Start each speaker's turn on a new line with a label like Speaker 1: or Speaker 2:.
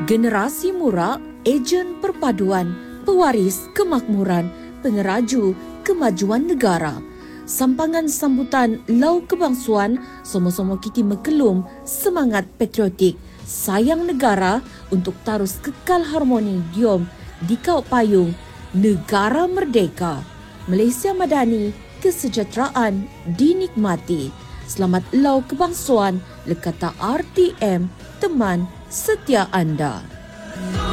Speaker 1: Generasi murak, ejen perpaduan, pewaris kemakmuran, pengeraju kemajuan negara. Sampangan sambutan Lau Kebangsuan, sama-sama kita mekelum semangat patriotik, sayang negara untuk terus kekal harmoni diom di kau payung negara merdeka. Malaysia Madani, kesejahteraan dinikmati. Selamat Lau Kebangsuan, lekata RTM, teman setia anda.